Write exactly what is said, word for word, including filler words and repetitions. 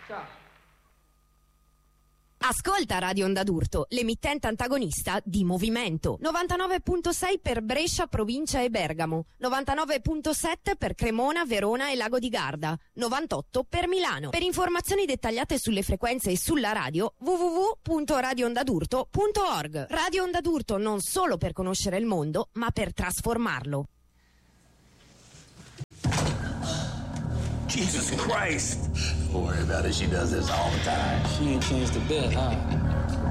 Ascolta Radio Onda d'Urto, l'emittente antagonista di Movimento. novantanove virgola sei per Brescia, provincia e Bergamo. novantanove virgola sette per Cremona, Verona e Lago di Garda. novantotto per Milano. Per informazioni dettagliate sulle frequenze e sulla radio, w w w punto radio onda d'urto punto org. Radio Onda d'Urto non solo per conoscere il mondo, ma per trasformarlo. Jesus Christ! Don't worry about it. She does this all the time. She ain't changed a bit, huh?